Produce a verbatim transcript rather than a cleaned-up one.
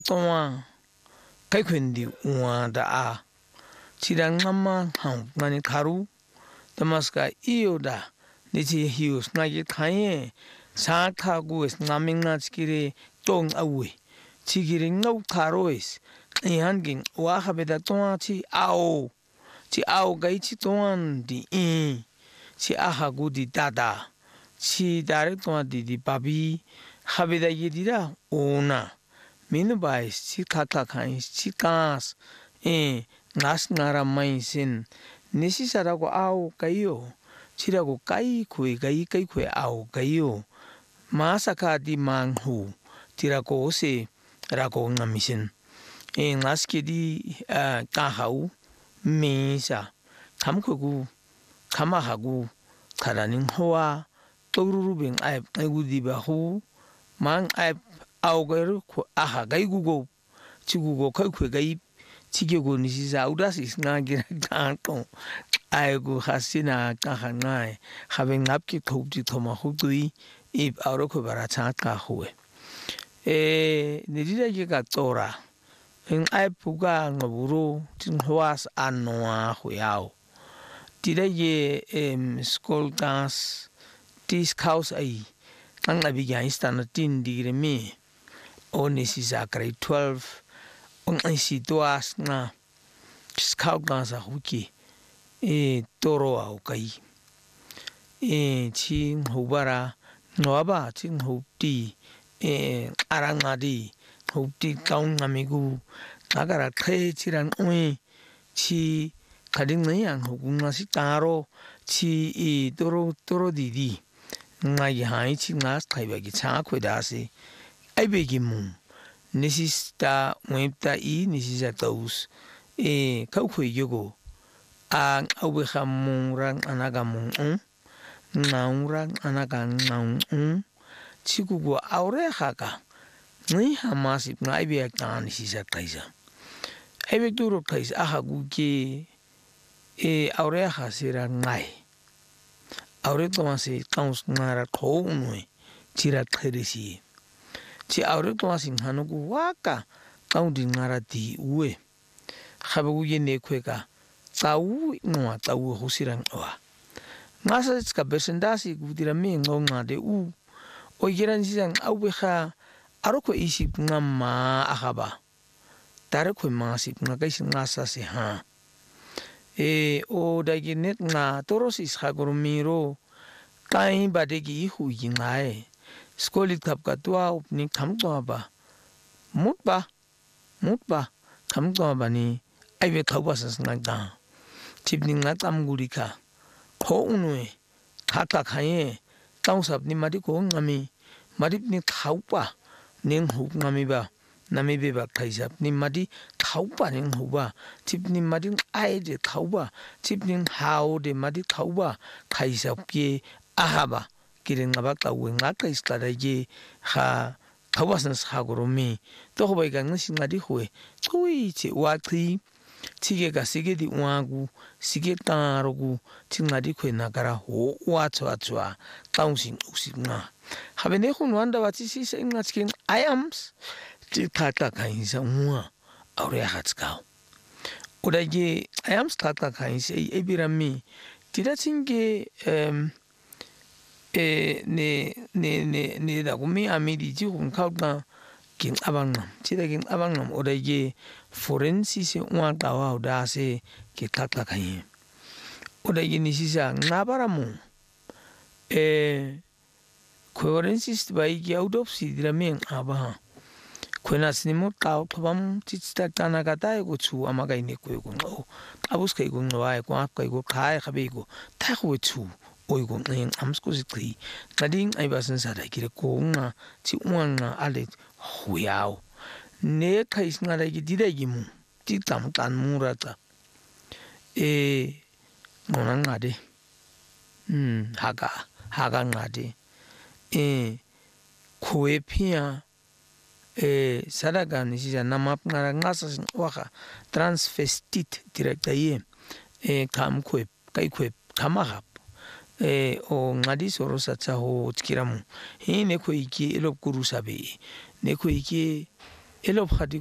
toa kai kwendi uwa da a chirang mama hang ngani karu tamaska iyo da nichi hius ngagi khaye sa kha gu es ngaming na chikire tong awe chigire ngau kharois ihan ging wa habeda toa chi ao chi ao gai chi toan di i chi aha gu di dada chi dare toa di di babi habeda yedira ona minu bais chi kaka khai chi kas e ngas ngara mai sin nisi sarago ao kayo chirago kai khui gai kai khui ao kayo masaka di manghu tirako se rago ngamisin e ngas ke di ka hau mesa kamkhu kamahagu kharaning hoa torurubing ai gudi ba hu mang ai au garu aha gai gugo chigugo kai khwe gai chigego ni sa udas is nga gira kan ko ai gu hasina ka hangai having up ki thop ji thoma hu tui ip auro ko bara cha ka huwe e ni dira ye ka tora in ai puga ngaburo tin hwas anwa huyao dira ye em school dance this house ai ang abi ga instan tin digre me oni si sa grade twelve ong ai si tuas na scout dance huki e toro au kai e chin hubara noaba chin hupti e arangadi hupti kaung amigu agara khe chiran oi chi kading nei ang hukunga si taro chi e toro toro didi ngai hai chi ngas thaiba gi cha khwedasi ai be gi mu nisista webta i nisisa taus e kau khwe yogo ang awe khamung rang anagamung ngaung rang anagang ngaung chigugo aure khaka ngai hamasip ngai be kan nisisa kaisa ai be turo kaisa aha gu ke e aure khasira ngai aure to masi kaus ngara kho unwe chira kherisi chi aure to masi hanugu waka kaudi ngara di uwe khabu ye ne khweka tau no tau hosirang wa ngasa ska besendasi gudira me ngonga de u o giran sisang awe kha aroko isi ngama ahaba tare khoi masi ngakai ngasa se ha e o dagi net nga torosis khagurmiro kai badegi hu yingai skoli thap ka tua upni khamto ba mutba mutba khamto ba ni aibe thauba sasna ga tipni nga tamgurika kho unwe khaka khaye tausap ni mari ko ngami maripni thaupa ning hu ngami ba nami be ba khaisap ni mari thaupa ning huba tipni mari ai de thauba tipni hau de mari thauba khaisap ke ahaba kiring ngaba tawe nga kais taraje ha thaubasan sagoromi to hobai gang singadi huwe chui chi wati chige ga sige di wagu sige tarogu chingadi khwe nagara ho wa chwa chwa taungsing usingna habene khun wanda wachi si singa chikin I ams ti thata kaisa muwa aure hatskau odaje I ams thata kaisa ebirami tira chinge em e ne ne ne ne da gumi amidi ji hun khawda king abangnam chida king abangnam odaje forensi se wa tawa da se ke thata khai odaje ni sisa ngabaramu e forensi bai gi autopsy drameng aba khona sinimo taw thobam chichta tanaka tai go chu amagai ne ko go no abus kai go no ai ko kai go khai khabe go ta go chu oi go neng amsko sikri kading ai basan sa dai kire ko nga chi uang na ale huyao ne kai singa dai gi didai gi mu ti tam tan mu ra ta e ngona ngade hm haga haga ngade e khoe phia e saraga ni sija namap ngara ngasa waka transvestite directa ye e kam khoe kai khoe kamahap e o ngadi soro sacha ho chkiramu he ne ko iki elop kuru sabe ne ko iki elo phati